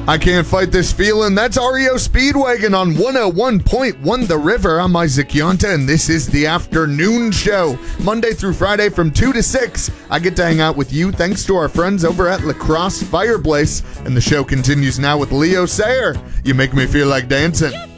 I can't fight this feeling. That's REO Speedwagon on 101.1 The River. I'm Isaac Yonta, and this is the afternoon show. Monday through Friday from 2 to 6. I get to hang out with you thanks to our friends over at La Crosse Fireplace. And the show continues now with Leo Sayer. You make me feel like dancing.